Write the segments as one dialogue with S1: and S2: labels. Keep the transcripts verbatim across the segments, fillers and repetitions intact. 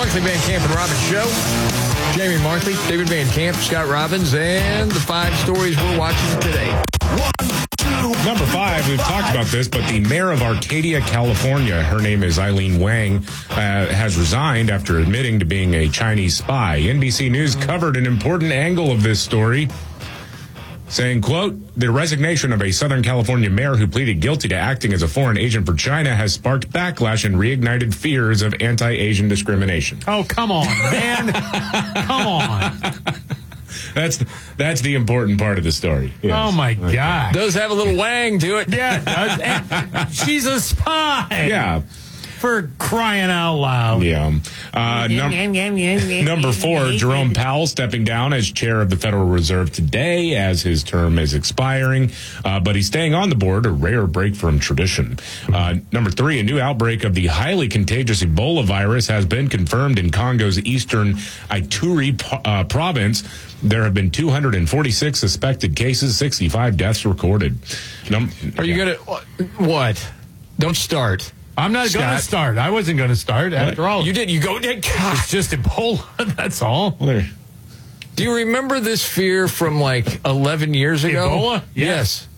S1: Markley, Van Camp, and Robbins Show. Jamie Markley, David Van Camp, Scott Robbins, and the five stories we're watching today.
S2: One, two, Number five, we've talked about this, but the mayor of Arcadia, California, her name is Eileen Wang, uh, has resigned after admitting to being a Chinese spy. N B C News covered an important angle of this story, saying, quote, the resignation of a Southern California mayor who pleaded guilty to acting as a foreign agent for China has sparked backlash and reignited fears of anti-Asian discrimination.
S3: Oh, come on, man. Come on.
S2: That's that's the important part of the story. Yes.
S3: Oh, my
S2: Okay.
S3: God.
S1: Does have a little wang to it.
S3: Yeah, it does. And she's a spy.
S2: Yeah.
S3: For crying out loud.
S2: Yeah. Uh, num- number four, Jerome Powell stepping down as chair of the Federal Reserve today as his term is expiring. Uh, but he's staying on the board, a rare break from tradition. Uh, number three, a new outbreak of the highly contagious Ebola virus has been confirmed in Congo's eastern Ituri uh, province. There have been two hundred forty-six suspected cases, sixty-five deaths recorded. Num-
S1: Are you
S2: yeah.
S1: going to... What? Don't start.
S3: I'm not going to start. I wasn't going to start. After all,
S1: You did. You go... God.
S3: it's just Ebola. That's all.
S2: Well, there.
S1: Do you remember this fear from like eleven years ago?
S3: Ebola?
S1: Yes.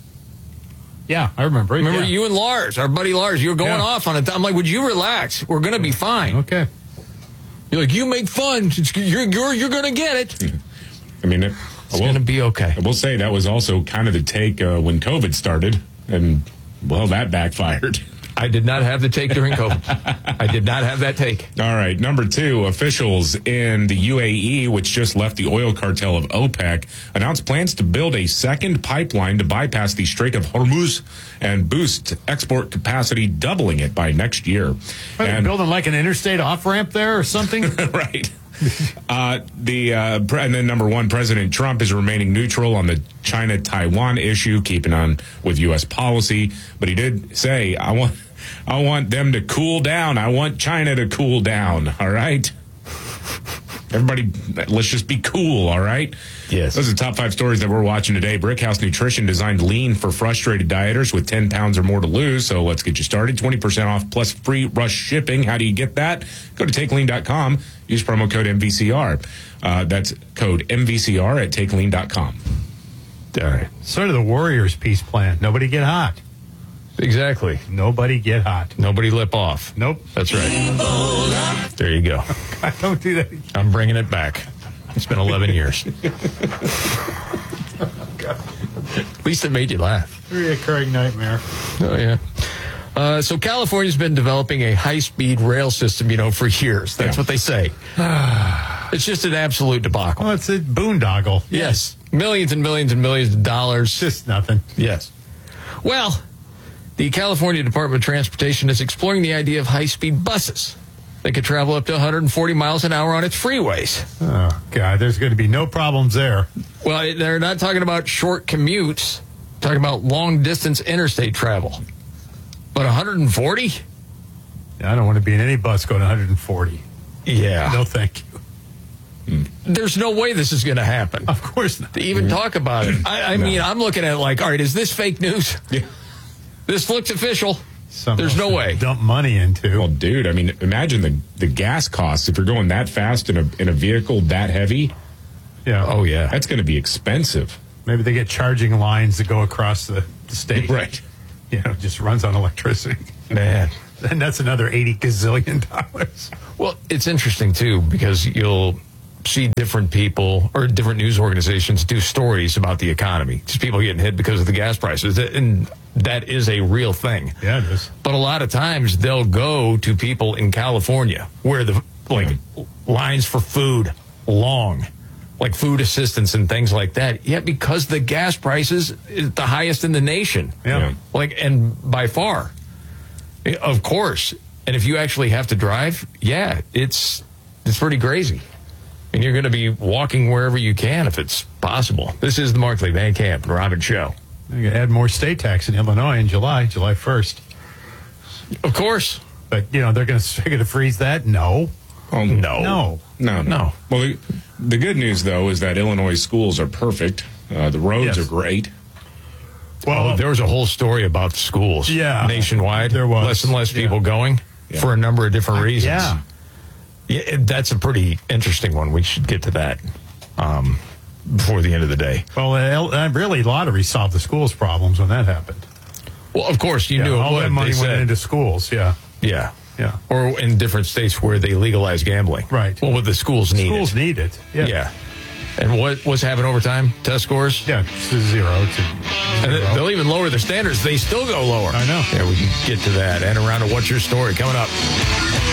S3: Yeah, I remember it.
S1: Remember
S3: yeah.
S1: you and Lars, our buddy Lars, you were going
S3: Yeah.
S1: off on it. I'm like, would you relax? We're going to be fine.
S3: Okay.
S1: You're like, you make fun. It's, you're you're, you're going to get it.
S2: I mean, it,
S1: It's going to be okay.
S2: I will say that was also kind of the take uh, when COVID started, and, well, that backfired.
S1: I did not have the take during COVID. I did not have that take.
S2: All right, number two, officials in the U A E, which just left the oil cartel of OPEC, announced plans to build a second pipeline to bypass the Strait of Hormuz and boost export capacity, doubling it by next year.
S3: Are they
S2: And-
S3: building like an interstate off-ramp there or something?
S2: right. Uh, the uh, pre- and then number one, President Trump is remaining neutral on the China-Taiwan issue, keeping on with U S policy. But he did say, "I want, I want them to cool down. I want China to cool down." All right, everybody, let's just be cool. All right.
S1: Yes.
S2: Those are the top five stories that we're watching today. Brickhouse Nutrition designed lean for frustrated dieters with ten pounds or more to lose. So let's get you started. twenty percent off plus free rush shipping. How do you get that? Go to take lean dot com. Use promo code M V C R. Uh, that's code M V C R at take lean dot com.
S1: All right.
S3: Sort of the Warriors peace plan. Nobody get hot.
S1: Exactly.
S3: Nobody get hot.
S1: Nobody lip off.
S3: Nope.
S1: That's right. There you go.
S3: I don't do that.
S1: I'm bringing it back. It's been eleven years. At least it made you laugh.
S3: Reoccurring nightmare.
S1: Oh, yeah. Uh, so California's been developing a high-speed rail system, you know, for years. That's
S2: Yeah.
S1: what they say. It's just an absolute debacle.
S3: Well, it's a boondoggle.
S1: Yes. Millions and millions and millions of dollars.
S3: Just nothing.
S1: Yes. Well, the California Department of Transportation is exploring the idea of high-speed buses. They could travel up to one hundred forty miles an hour on its freeways.
S3: Oh, God, there's going to be no problems there.
S1: Well, they're not talking about short commutes. Talking about long-distance interstate travel. But one hundred forty?
S3: I don't want to be in any bus going one hundred forty.
S1: Yeah.
S3: No, thank you.
S1: There's no way this is going to happen.
S3: Of course not.
S1: To even talk about it. I, I
S2: No.
S1: mean, I'm looking at it like, all right, is this fake news?
S2: Yeah.
S1: This looks official.
S3: Something
S1: There's
S3: else
S1: no
S3: to
S1: way.
S3: Dump money into.
S2: Well, dude, I mean, imagine the, the gas costs if you're going that fast in a in a vehicle that heavy.
S3: Yeah.
S1: Oh, yeah.
S2: That's going to be expensive.
S3: Maybe they get charging lines that go across the, the state.
S2: Right.
S3: You know, just runs on electricity.
S1: Man.
S3: And that's another eighty gazillion dollars.
S1: Well, it's interesting, too, because you'll see different people or different news organizations do stories about the economy. Just people getting hit because of the gas prices. And that is a real thing.
S3: Yeah, it is.
S1: But a lot of times they'll go to people in California where the like lines for food long, like food assistance and things like that. Yet because the gas prices is the highest in the nation.
S3: Yeah.
S2: Yeah.
S1: Like, and by far, of course. And if you actually have to drive, yeah, it's it's pretty crazy. And you're going to be walking wherever you can if it's possible. This is the Markley, Van Camp, and Robin Show.
S3: They're going to add more state tax in Illinois in July, July first.
S1: Of course.
S3: But, you know, they're going to they're going to freeze that? No.
S2: Oh,
S1: No.
S3: No.
S2: No,
S1: No.
S2: Well, the, the good news, though, is that Illinois schools are perfect. Uh, the roads
S3: Yes.
S2: are great.
S3: Well,
S1: Oh, there was a whole story about the schools.
S3: Yeah.
S1: Nationwide.
S3: There was.
S1: Less and less people
S3: Yeah.
S1: going
S2: Yeah.
S1: for a number of different reasons.
S3: yeah.
S1: Yeah, that's a pretty interesting one. We should get to that um, before the end of the day.
S3: Well, uh, really, lottery solved the schools' problems when that happened.
S1: Well, of course, you
S3: yeah,
S1: knew it
S3: all
S1: would.
S3: that money
S1: They
S3: went
S1: said,
S3: into schools. Yeah,
S1: yeah,
S3: yeah.
S1: Or in different states where they legalize gambling.
S3: Right.
S1: Well, what the schools need
S3: Schools
S1: it.
S3: need it. Yeah.
S1: Yeah. And what what's happened over time? Test scores?
S3: Yeah, it's a zero to zero.
S1: And they- they'll even lower their standards. They still go lower.
S3: I know.
S1: Yeah, we can get to that. And around to What's Your Story coming up.